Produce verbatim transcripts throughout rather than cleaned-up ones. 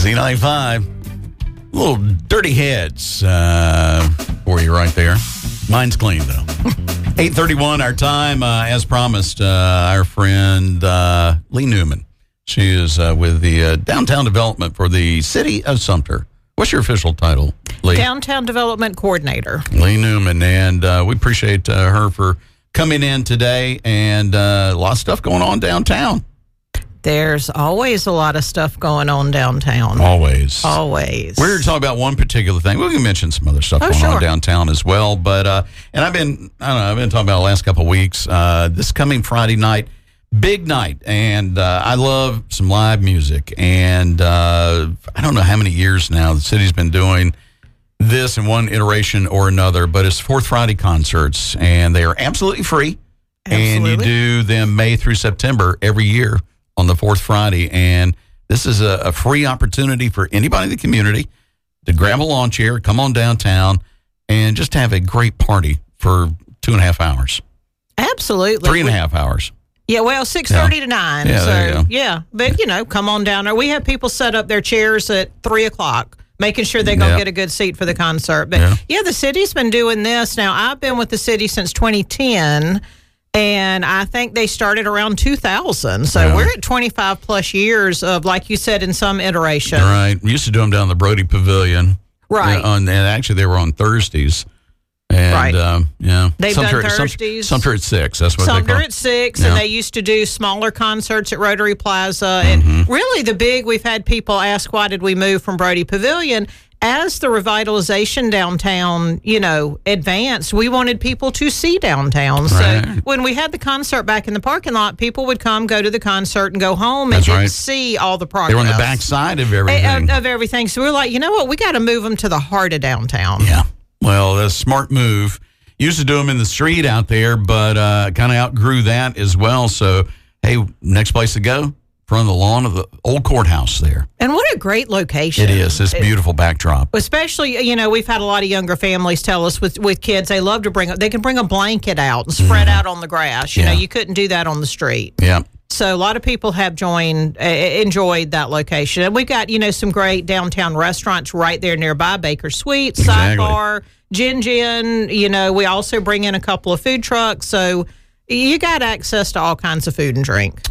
Z ninety-five. Little dirty heads uh, for you right there. Mine's clean, though. eight thirty-one, our time. Uh, as promised, uh, our friend uh, Lee Newman. She is uh, with the uh, Downtown Development for the City of Sumter. What's your official title, Lee? Downtown Development Coordinator. Lee Newman. And uh, we appreciate uh, her for coming in today. And uh, a lot of stuff going on downtown. There's always a lot of stuff going on downtown. Always. Always. We're going to talk about one particular thing. We can mention some other stuff oh, going sure. on downtown as well. But, uh, and I've been, I don't know, I've been talking about the last couple of weeks. Uh, this coming Friday night, big night. And uh, I love some live music. And uh, I don't know how many years now the city's been doing this in one iteration or another. But it's Fourth Friday concerts. And they are absolutely free. Absolutely. And you do them May through September every year on the fourth Friday, and this is a, a free opportunity for anybody in the community to grab a lawn chair, come on downtown, and just have a great party for two and a half hours. Absolutely. Three and a half hours. Yeah, well, six thirty yeah. to nine. Yeah, so, there you go. yeah, but, you know, come on down there. We have people set up their chairs at three o'clock, making sure they're going to yeah. get a good seat for the concert. But, yeah. yeah, the city's been doing this. Now, I've been with the city since twenty ten, and I think they started around two thousand. So yeah. we're at twenty-five plus years of, like you said, in some iteration. Right. We used to do them down the Brody Pavilion. Right. Uh, on, and actually, they were on Thursdays. And, right. Um, yeah. They've Sumter, done Thursdays. Sumter at six. That's what Sumter they call it. at six, yeah. and they used to do smaller concerts at Rotary Plaza. And mm-hmm. really the big, we've had people ask, why did we move from Brody Pavilion? As the revitalization downtown, you know, advanced, we wanted people to see downtown. Right. So when we had the concert back in the parking lot, people would come, go to the concert, and go home That's and didn't right. see all the progress. They were on the back side of everything. Of, of everything. So we were like, you know what? We got to move them to the heart of downtown. Yeah. Well, that's a smart move. Used to do them in the street out there, but uh, kind of outgrew that as well. So, hey, next place to go, front of the lawn of the old courthouse there. And what a great location. It is. It's beautiful backdrop. Especially, you know, we've had a lot of younger families tell us with, with kids, they love to bring, they can bring a blanket out and spread mm-hmm. out on the grass. You yeah. know, you couldn't do that on the street. Yeah. So a lot of people have joined, uh, enjoyed that location. And we've got, you know, some great downtown restaurants right there nearby, Baker Sweet, Exactly. Sidebar, Gin Gin. You know, we also bring in a couple of food trucks. So you got access to all kinds of food and drink.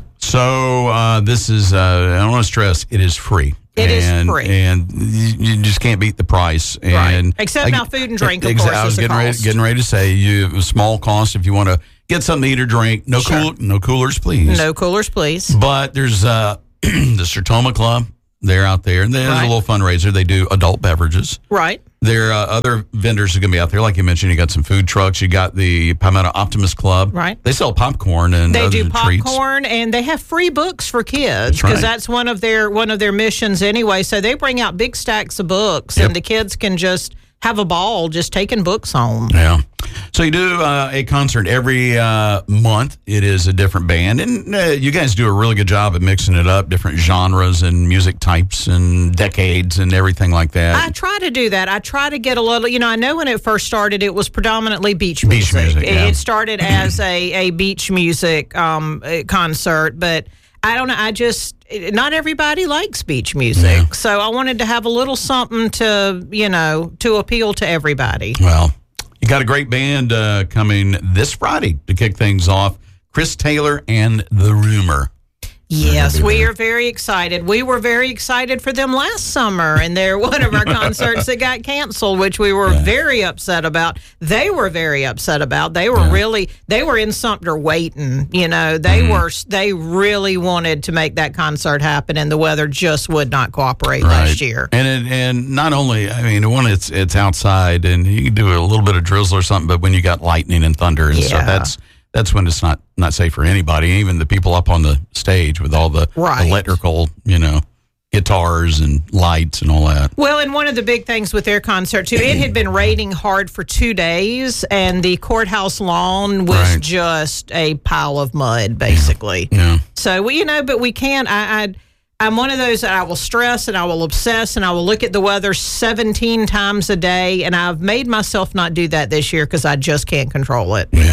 So uh, this is, uh, I want to stress, it is free. It and, is free. And you you just can't beat the price. And right. Except I, now food and drink, of exa- course, I was is a getting ready, cost. getting ready to say, you a small cost if you want to get something to eat or drink. No, Sure. cool, no coolers, please. No coolers, please. But there's uh, the Sertoma Club. They're out there. And there's Right. a little fundraiser. They do adult beverages. Right. There are uh, other vendors are going to be out there. Like you mentioned, you got some food trucks. You got the Palmetto Optimist Club. Right. They sell popcorn and They other do treats. popcorn, and they have free books for kids That's right. because that's one of their one of their missions anyway. So they bring out big stacks of books, Yep. and the kids can just have a ball just taking books home. Yeah. So you do uh, a concert every uh, month. It is a different band. And uh, you guys do a really good job at mixing it up, different genres and music types and decades and everything like that. I try to do that. I try to get a little, you know, I know when it first started, it was predominantly beach music. Beach music, It- yeah. It started as a, a beach music um, uh, concert, but I don't know. I just, not everybody likes beach music. Yeah. So I wanted to have a little something to, you know, to appeal to everybody. Well, you got a great band uh, coming this Friday to kick things off. Chris Taylor and The Rumor. Yes, we are very excited. We were very excited for them last summer, and they're one of our concerts that got canceled, which we were Yeah. very upset about. They were very upset about. They were Yeah. really, they were in Sumter waiting. You know, they Mm-hmm. were, they really wanted to make that concert happen, and the weather just would not cooperate Right. last year. And it, and not only, I mean, one, it's it's outside, and you can do a little bit of drizzle or something, but when you got lightning and thunder and Yeah. stuff, that's that's when it's not, not safe for anybody, even the people up on the stage with all the Right. electrical, you know, guitars and lights and all that. Well, and one of the big things with their concert, too, it had been raining hard for two days, and the courthouse lawn was Right. just a pile of mud, basically. Yeah. So, we, you know, but we can't, I, I, I'm one of those that I will stress and I will obsess and I will look at the weather seventeen times a day, and I've made myself not do that this year because I just can't control it. Yeah.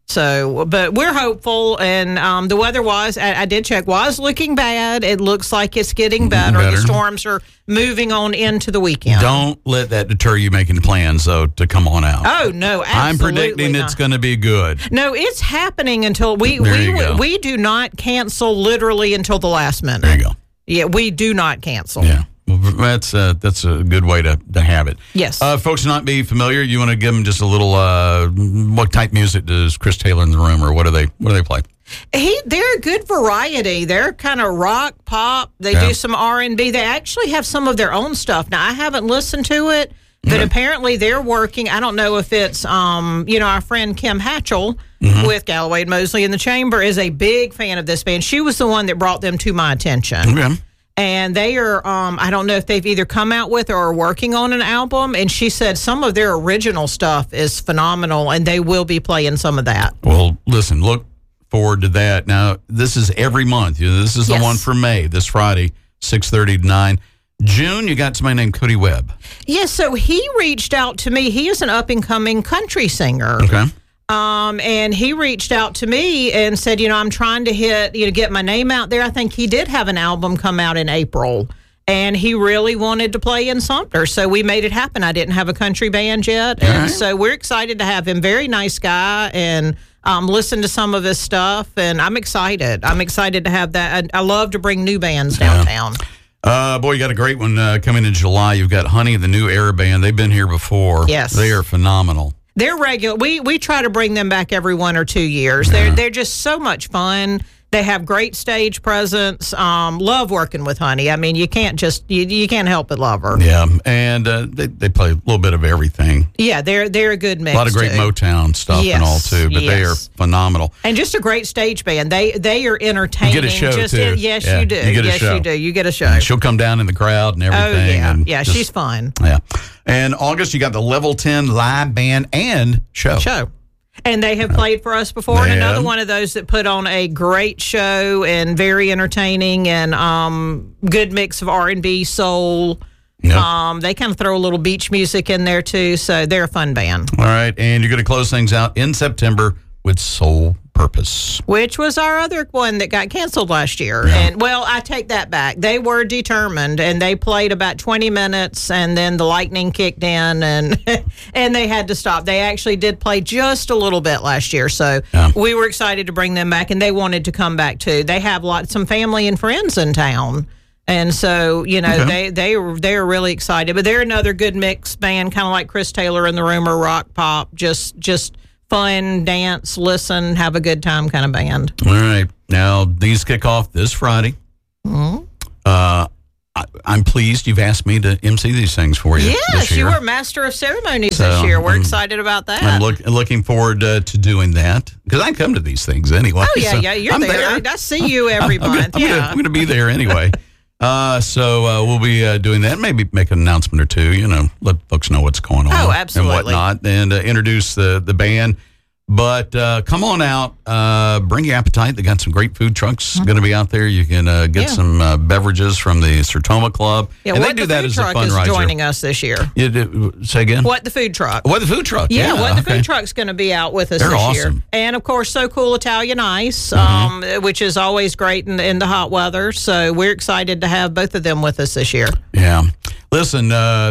So, but we're hopeful, and um, the weather was, I, I did check, was looking bad. It looks like it's getting better. better. The storms are moving on into the weekend. Don't let that deter you making plans, though, to come on out. Oh, no, absolutely I'm predicting not. it's going to be good. No, it's happening until we There we, you go. we do not cancel literally until the last minute. There you go. Yeah, we do not cancel. Yeah. Well, that's uh, that's a good way to, to have it. Yes. Uh, folks not be familiar, you want to give them just a little, uh, what type music does Chris Taylor in the Room, or what do they what do they play? He, they're a good variety. They're kind of rock, pop. They Yeah. do some R and B. They actually have some of their own stuff. Now, I haven't listened to it, but Okay. apparently they're working. I don't know if it's, um, you know, our friend Kim Hatchell Mm-hmm. with Galloway and Mosley in the Chamber is a big fan of this band. She was the one that brought them to my attention. Okay. And they are, um, I don't know if they've either come out with or are working on an album. And she said some of their original stuff is phenomenal, and they will be playing some of that. Well, listen, look forward to that. Now, this is every month. You know, this is the Yes. one for May, this Friday, six thirty to nine. June, you got somebody named Cody Webb. Yeah, so he reached out to me. He is an up-and-coming country singer. Okay. Um, and he reached out to me and said, you know, I'm trying to hit, you know, get my name out there. I think he did have an album come out in April, and he really wanted to play in Sumter. So we made it happen. I didn't have a country band yet. All And right. so we're excited to have him. Very nice guy, and um, listen to some of his stuff. And I'm excited. I'm excited to have that. I, I love to bring new bands downtown. Uh, boy, you got a great one uh, coming in July. You've got Honey, the new Air Band. They've been here before. Yes. They are phenomenal. They're regular. We we try to bring them back every one or two years. They're they're just so much fun. They have great stage presence. Um, love working with Honey. I mean, you can't just you, you can't help but love her. Yeah, and uh, they, they play a little bit of everything. Yeah, they're they're a good mix. A lot of great too. Motown stuff Yes, and all, too. But they are yes. phenomenal. And just a great stage band. They they are entertaining. You get a show, just too. yes, Yeah, you do. you get a yes, show. you do. You get a show. And she'll come down in the crowd and Oh everything. yeah, and yeah. just- She's fun. Yeah. And August, you got the Level ten live band and show. Show. And they have played for us before. They And another have. one of those that put on a great show and very entertaining and um, good mix of R and B, soul. Yep. Um, they kind of throw a little beach music in there too. So they're a fun band. All right. And you're going to close things out in September with Soul Purpose. Which was our other one that got canceled last year. Yeah. And well, I take that back. They were determined, and they played about twenty minutes, and then the lightning kicked in, and and they had to stop. They actually did play just a little bit last year, so Yeah. we were excited to bring them back, and they wanted to come back too. They have lots some family and friends in town. And so, you know, Okay. they they were they were really excited. But they're another good mix band, kind of like Chris Taylor in the Room, or rock pop, just just fun, dance, listen, have a good time kind of band. All right. Now, these kick off this Friday. Mm-hmm. Uh, I, I'm pleased you've asked me to M C these things for you. Yes, this year. you were master of ceremonies So, this year. We're um, excited about that. I'm look, looking forward uh, to doing that because I come to these things anyway. oh yeah, so yeah, you're I'm there. I, I see you every I'm month. Gonna, I'm yeah. Gonna, I'm gonna be there anyway. uh, so uh, we'll be uh, doing that. Maybe make an announcement or two. You know, let folks know what's going on. Oh, absolutely. and whatnot, and uh, introduce the the band. But uh, come on out, uh, bring your appetite. They got some great food trucks going to be out there. You can uh, get Mm-hmm. Yeah. some uh, beverages from the Sertoma Club, Yeah, and what they do the that food as a truck is fundraiser. joining us this year. You do- say again? What the food truck? What the food truck? Yeah, what the okay. food truck's going to be out with us They're this awesome. year. And of course, So Cool Italian Ice, Mm-hmm. um, which is always great in, in the hot weather. So we're excited to have both of them with us this year. Yeah. Listen, uh,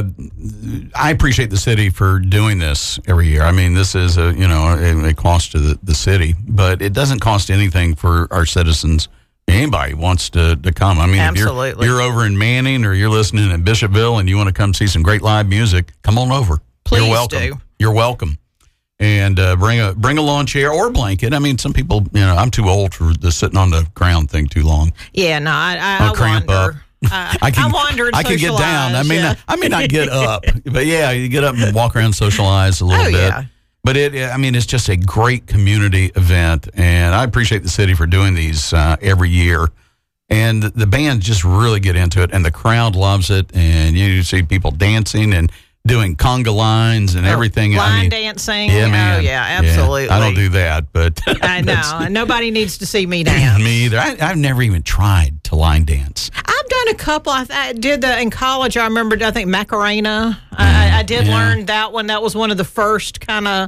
I appreciate the city for doing this every year. I mean, this is a, you know, a, a cost to the, the city, but it doesn't cost anything for our citizens. Anybody wants to, to come. I mean, Absolutely. if you're, you're over in Manning or you're listening in Bishopville and you want to come see some great live music, come on over. Please you're welcome. do. You're welcome. And uh, bring a bring a lawn chair or a blanket. I mean, some people, you know, I'm too old for the sitting on the ground thing too long. Yeah, no, I, I, I'll I cramp wonder. up. I, I can, I wander and I can get down. I socialize, may yeah. not. I may not get up, but yeah, you get up and walk around, socialize a little Oh, bit. yeah. But it, I mean, it's just a great community event, and I appreciate the city for doing these uh, every year. And the, the bands just really get into it, and the crowd loves it. And you see people dancing and doing conga lines and Oh, everything. line I mean, dancing. yeah, man. Oh, yeah, absolutely. I don't do that, but I that's- know. Nobody needs to see me dance. me either. I, I've never even tried to line dance. I've done a couple. I, I did the in college. I remember. I think Macarena. I, I did Yeah. learn that one. That was one of the first kind of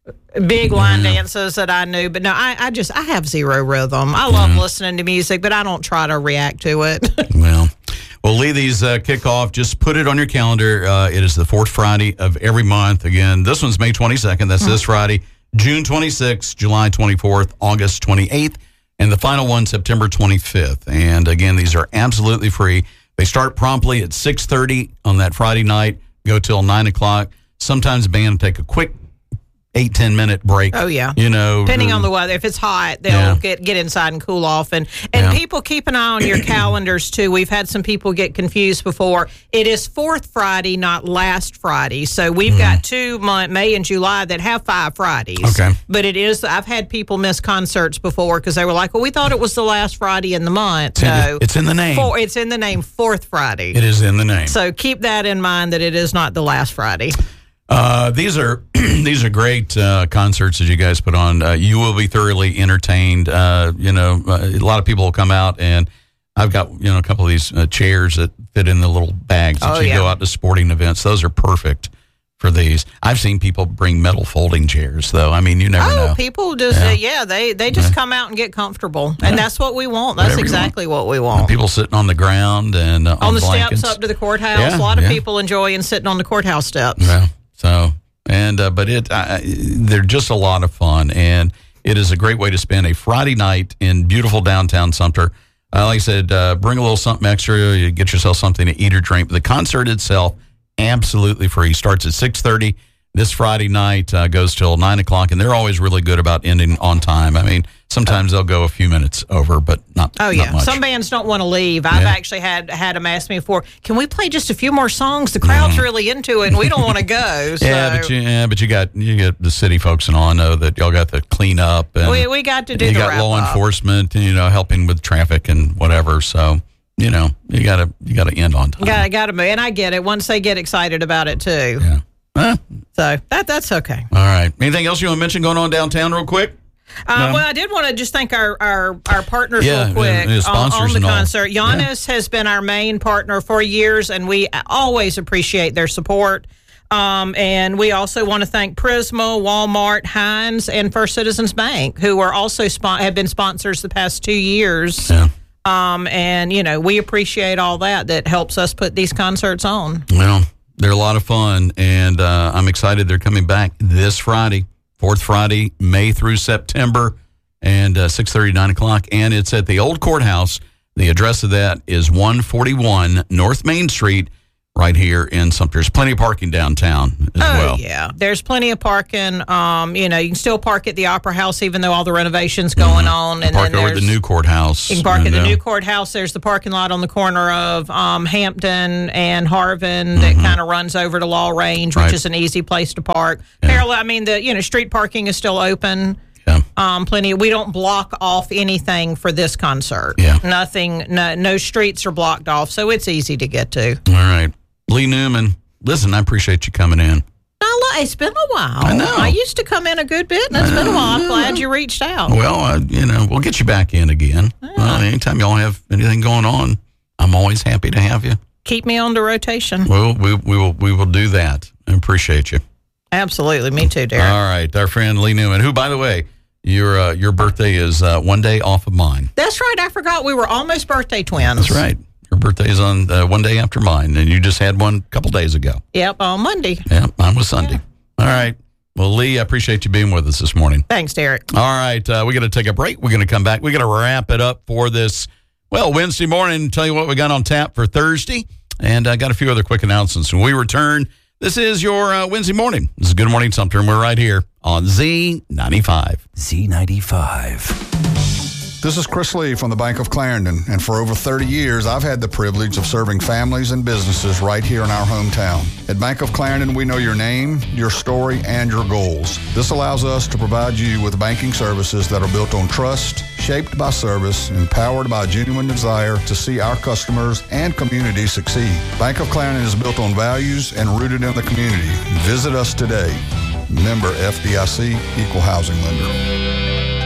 big line Yeah. dances that I knew. But no, I, I just, I have zero rhythm. I love Yeah. listening to music, but I don't try to react to it. Well, well, Lee, these uh, kick off. Just put it on your calendar. Uh, it is the fourth Friday of every month. Again, this one's May twenty-second. That's this Friday. June twenty-sixth, July twenty-fourth, August twenty-eighth, and the final one, September twenty-fifth. And again, these are absolutely free. They start promptly at six thirty on that Friday night, go till nine o'clock. Sometimes the band will take a quick eight, ten minute break. Oh, yeah. You know, Depending on the weather. If it's hot, they'll Yeah. get, get inside and cool off. And and Yeah. people keep an eye on your calendars, too. We've had some people get confused before. It is fourth Friday, not last Friday. So we've Mm-hmm. got two, month, May and July, that have five Fridays. Okay. But it is, I've had people miss concerts before because they were like, well, we thought it was the last Friday in the month. It's in, No. it's in the name. Four, it's in the name, fourth Friday. It is in the name. So keep that in mind that it is not the last Friday. Uh, these are these are great uh, concerts that you guys put on. Uh, you will be thoroughly entertained. Uh, you know, uh, a lot of people will come out, and I've got you know a couple of these uh, chairs that fit in the little bags that Oh, you yeah. go out to sporting events. Those are perfect for these. I've seen people bring metal folding chairs, though. I mean, you never Oh, know. people just, Yeah. uh, yeah, they, they just Yeah. come out and get comfortable. And that's what we want. That's Whatever you exactly what we want. People sitting on the ground and uh, on, On the blankets. steps up to the courthouse. Yeah, a lot of yeah. people enjoying sitting on the courthouse steps. Yeah. So, and, uh, but it, uh, they're just a lot of fun. And it is a great way to spend a Friday night in beautiful downtown Sumter. Uh, like I said, uh, bring a little something extra. You get yourself something to eat or drink. The concert itself, absolutely free. Starts at six thirty this Friday night, uh, goes till nine o'clock. And they're always really good about ending on time. I mean, sometimes they'll go a few minutes over, but not, Oh, not yeah. much. Some bands don't want to leave. I've Yeah. actually had, had them ask me before, can we play just a few more songs? The crowd's really into it and we don't want to go. So Yeah, but you, yeah, but you got you got the city folks and all. I know that y'all got the cleanup and we, we got to do you the got wrap law up. enforcement, you know, helping with traffic and whatever. So you know, you gotta you gotta end on time. Got, got to move. And I get it once they get excited about it, too. Yeah. Huh? So that that's okay. All right. Anything else you want to mention going on downtown, real quick? Uh, No? Well, I did want to just thank our our, our partners Yeah, real quick and- and on, sponsors on the and all. concert. Giannis has been our main partner for years, and we always appreciate their support. Um, and we also want to thank Prisma, Walmart, Heinz, and First Citizens Bank, who are also spon- have been sponsors the past two years. Yeah. Um, and you know, we appreciate all that that helps us put these concerts on. Well, they're a lot of fun, and uh, I'm excited they're coming back this Friday, fourth Friday, May through September, and uh, six thirty, nine o'clock. And it's at the old courthouse. The address of that is one forty-one North Main Street, right here in Sumter. There's plenty of parking downtown as Oh, well. yeah. There's plenty of parking. Um, you know, you can still park at the Opera House even though all the renovations going on. And Park then over at the there's- new courthouse. You can park at and, the uh, new courthouse. There's the parking lot on the corner of um, Hampton and Harvin that kind of runs over to Law Range, which Right. is an easy place to park. Yeah. Parallel, I mean, the you know street parking is still open. Yeah. Um, plenty. We don't block off anything for this concert. Yeah. Nothing. No, no streets are blocked off, so it's easy to get to. All right. Lee Newman, listen, I appreciate you coming in. No, look, it's been a while. I know. I used to come in a good bit, and it's been a while. I'm glad you reached out. Well, uh, you know, we'll get you back in again. Well, anytime y'all have anything going on, I'm always happy to have you. Keep me on the rotation. Well, we, we will we will do that. I appreciate you. Absolutely. Me too, Derek. All right. Our friend Lee Newman, who, by the way, your uh, your birthday is uh, one day off of mine. That's right. I forgot we were almost birthday twins. That's right. Your birthday is on uh, one day after mine, and you just had one a couple days ago. Yep, on Monday. Yeah, mine was Sunday. All right. Well, Lee, I appreciate you being with us this morning. Thanks, Derek. All right. Uh, we're going to take a break. We're going to come back. We're going to wrap it up for this, well, Wednesday morning. Tell you what we got on tap for Thursday. And I got a few other quick announcements. When we return, this is your uh, Wednesday morning. This is Good Morning Sumter, and we're right here on Z ninety-five. Z ninety-five. This is Chris Lee from the Bank of Clarendon, and for over thirty years, I've had the privilege of serving families and businesses right here in our hometown. At Bank of Clarendon, we know your name, your story, and your goals. This allows us to provide you with banking services that are built on trust, shaped by service, and powered by a genuine desire to see our customers and community succeed. Bank of Clarendon is built on values and rooted in the community. Visit us today. Member F D I C, Equal Housing Lender.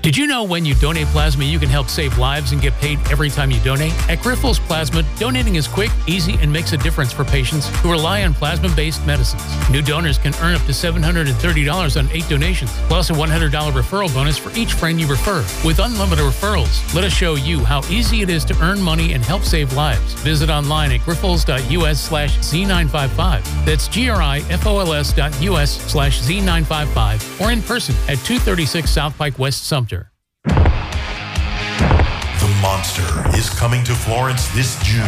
Did you know when you donate plasma, you can help save lives and get paid every time you donate? At Grifols Plasma, donating is quick, easy, and makes a difference for patients who rely on plasma-based medicines. New donors can earn up to seven hundred thirty dollars on eight donations, plus a one hundred dollars referral bonus for each friend you refer. With unlimited referrals, let us show you how easy it is to earn money and help save lives. Visit online at grifols.us slash Z955. That's G-R-I-F-O-L-S dot U-S slash Z nine five five or in person at two thirty-six South Pike West, Sumter. The Monster is coming to Florence this June.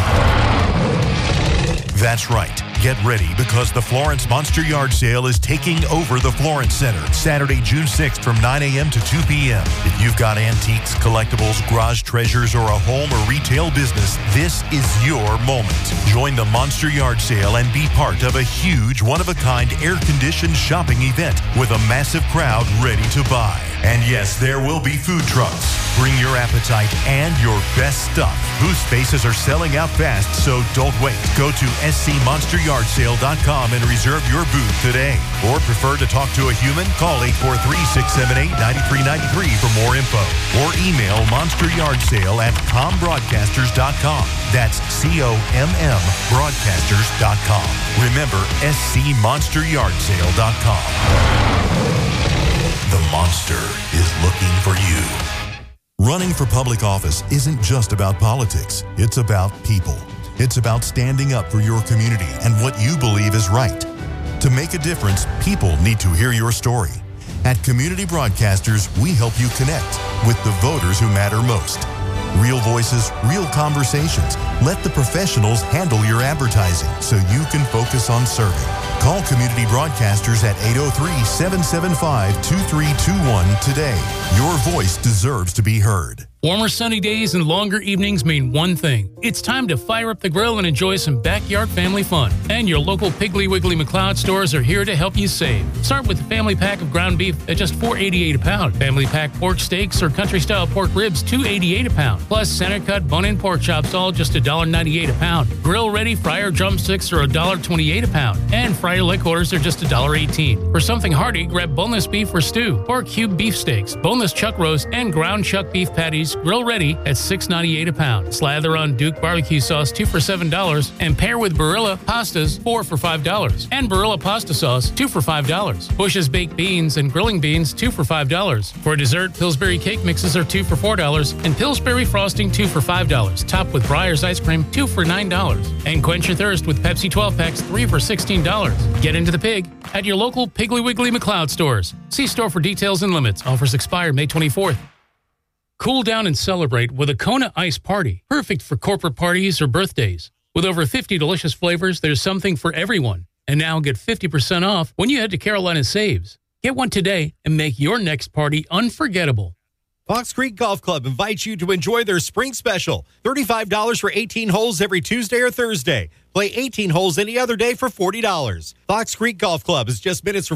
That's right. Get ready because the Florence Monster Yard Sale is taking over the Florence Center Saturday, June sixth from nine a.m. to two p.m. If you've got antiques, collectibles, garage treasures, or a home or retail business, this is your moment. Join the Monster Yard Sale and be part of a huge, one-of-a-kind, air-conditioned shopping event with a massive crowd ready to buy. And yes, there will be food trucks. Bring your appetite and your best stuff. Booth spaces are selling out fast, so don't wait. Go to S C monster yard sale dot com and reserve your booth today. Or prefer to talk to a human? Call eight four three, six seven eight, nine three nine three for more info. Or email monsteryardsale at com broadcasters dot com. That's C O M M broadcasters dot com. Remember, S C monster yard sale dot com. The Monster is looking for you. Running for public office isn't just about politics. It's about people. It's about standing up for your community and what you believe is right. To make a difference, people need to hear your story. At Community Broadcasters, we help you connect with the voters who matter most. Real voices, real conversations. Let the professionals handle your advertising so you can focus on serving. Call Community Broadcasters at eight oh three, seven seven five, two three two one today. Your voice deserves to be heard. Warmer sunny days and longer evenings mean one thing. It's time to fire up the grill and enjoy some backyard family fun. And your local Piggly Wiggly McLeod stores are here to help you save. Start with a family pack of ground beef at just four dollars and eighty-eight cents a pound. Family pack pork steaks or country-style pork ribs, two dollars and eighty-eight cents a pound. Plus center-cut bone-in pork chops, all just one dollar and ninety-eight cents a pound. Grill-ready fryer drumsticks are one dollar and twenty-eight cents a pound. And fryer leg quarters are just one dollar and eighteen cents. For something hearty, grab boneless beef for stew or cube beef steaks, boneless chuck roast, and ground chuck beef patties grill ready at six dollars and ninety-eight cents a pound. Slather on Duke barbecue sauce, two for seven dollars, and pair with Barilla pastas, four for five dollars. And Barilla pasta sauce, two for five dollars. Bush's baked beans and grilling beans, two for five dollars. For dessert, Pillsbury cake mixes are two for four dollars, and Pillsbury frosting, two for five dollars. Topped with Breyers ice cream, two for nine dollars. And quench your thirst with Pepsi twelve packs, three for sixteen dollars. Get into the pig at your local Piggly Wiggly McLeod stores. See store for details and limits. Offers expire May twenty-fourth. Cool down and celebrate with a Kona Ice Party, perfect for corporate parties or birthdays. With over fifty delicious flavors, there's something for everyone. And now get fifty percent off when you head to Carolina Saves. Get one today and make your next party unforgettable. Fox Creek Golf Club invites you to enjoy their spring special. thirty-five dollars for eighteen holes every Tuesday or Thursday. Play eighteen holes any other day for forty dollars. Fox Creek Golf Club is just minutes from